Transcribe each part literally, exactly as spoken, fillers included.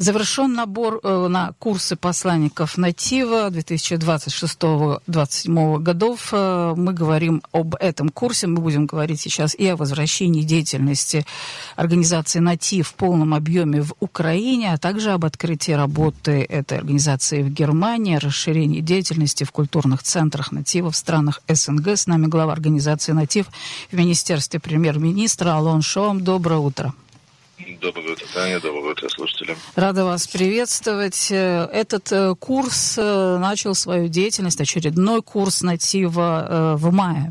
Завершен набор э, на курсы посланников Натива две тысячи двадцать шестого — двадцать седьмого годов. Э, мы говорим об этом курсе. Мы будем говорить сейчас и о возвращении деятельности организации Натив в полном объеме в Украине, а также об открытии работы этой организации в Германии, расширении деятельности в культурных центрах Натива в странах СНГ. С нами глава организации Натив в Министерстве премьер-министра Алон Шоам. Доброе утро. Доброе утро, Таня, доброе утро, слушатели. Рада вас приветствовать. Этот курс начал свою деятельность, очередной курс Натива в мае.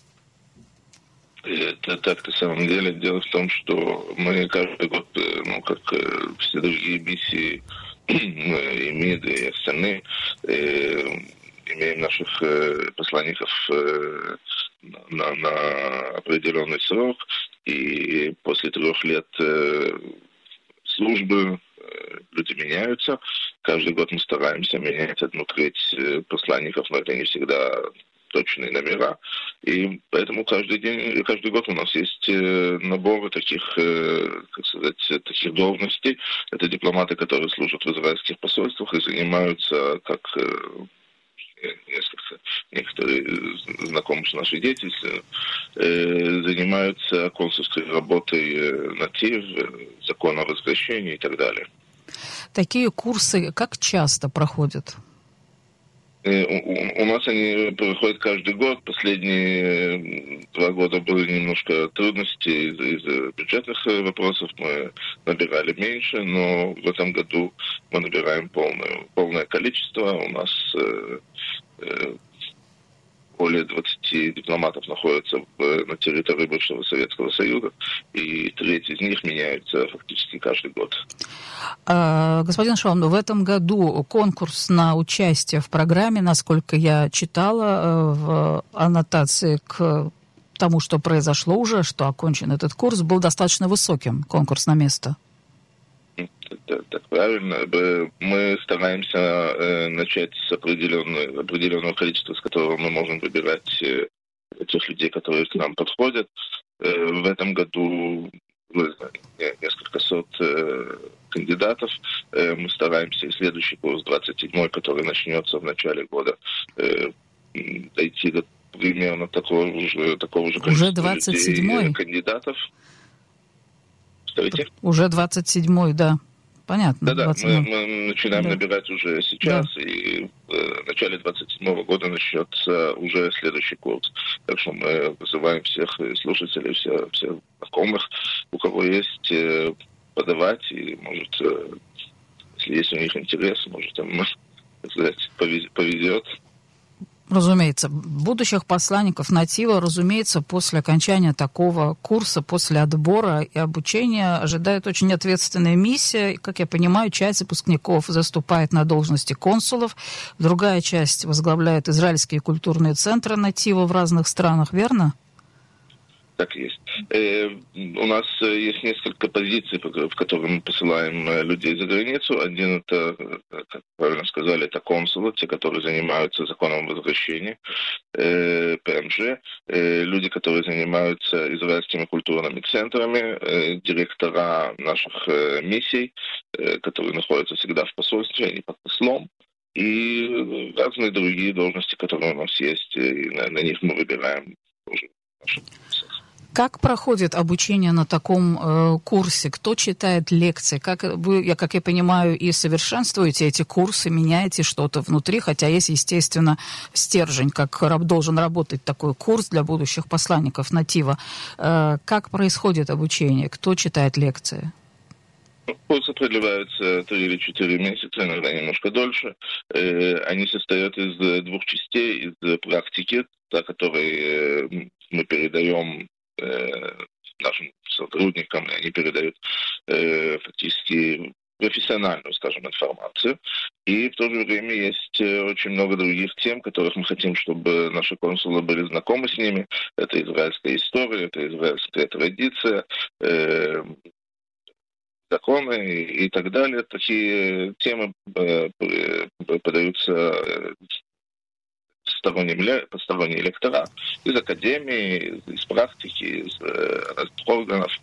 Это так, на самом деле. Дело в том, что мы каждый год, ну, как все другие миссии, и МИД, и остальные, имеем наших посланников на, на определенный срок. И после трех лет э, службы э, люди меняются. Каждый год мы стараемся менять одну треть э, посланников, но это не всегда точные номера. И поэтому каждый день, каждый год у нас есть э, наборы таких, э, как сказать, таких должностей. Это дипломаты, которые служат в израильских посольствах и занимаются как... Э, несколько, некоторые знакомые с нашей деятельностью, э, занимаются консульской работой э, Натив, э, закон о возвращении и так далее. Такие курсы как часто проходят? Э, у, у нас они проходят каждый год. Последние два года были немножко трудностей из- из-за бюджетных вопросов. Мы набирали меньше, но в этом году мы набираем полное, полное количество. У нас э, более двадцати дипломатов находятся в, на территории бывшего Советского Союза, и треть из них меняются фактически каждый год. А, господин Шоам, в этом году конкурс на участие в программе, насколько я читала в аннотации к тому, что произошло уже, что окончен этот курс, был достаточно высоким, конкурс на место. Так, так правильно. Мы стараемся э, начать с определенного, определенного количества, с которого мы можем выбирать э, тех людей, которые к нам подходят. Э, в этом году несколько сот э, кандидатов. Э, мы стараемся и следующий курс, двадцать седьмой, который начнется в начале года, э, дойти до примерно такого же, такого же количества уже двадцать седьмой людей, кандидатов. Скажите? Уже двадцать седьмой, да. Понятно. Да-да, мы, мы начинаем да. набирать уже сейчас, да. и в начале двадцать седьмого года начнется уже следующий курс. Так что мы вызываем всех слушателей, всех, всех знакомых, у кого есть, подавать, и, может, если есть у них интерес, может, им, так сказать, повезет. Разумеется, будущих посланников Натива, разумеется, после окончания такого курса, после отбора и обучения ожидает очень ответственная миссия. И, как я понимаю, часть выпускников заступает на должности консулов, другая часть возглавляет израильские культурные центры Натива в разных странах, верно? Так есть. Э, у нас есть несколько позиций, в которые мы посылаем людей за границу. Один, это, как правильно сказали, это консулы, те, которые занимаются законом возвращения, э, ПМЖ, э, люди, которые занимаются израильскими культурными центрами, э, директора наших э, миссий, э, которые находятся всегда в посольстве, они под послом, и разные другие должности, которые у нас есть, и на, на них мы выбираем тоже наши. Как проходит обучение на таком э, курсе? Кто читает лекции? Как вы, я, как я понимаю, и совершенствуете эти курсы, меняете что-то внутри, хотя есть, естественно, стержень, как раб, должен работать такой курс для будущих посланников Натива. Э, как происходит обучение? Кто читает лекции? Курсы продлеваются три или четыре месяца, иногда немножко дольше. Э, они состоят из двух частей, из практики, та, которой мы передаем нашим сотрудникам, и они передают э, фактически профессиональную, скажем, информацию. И в то же время есть очень много других тем, которых мы хотим, чтобы наши консулы были знакомы с ними. Это израильская история, это израильская традиция, э, законы и, и так далее. Такие темы э, подаются посторонние лекторы из академии, из практики, из разных органов.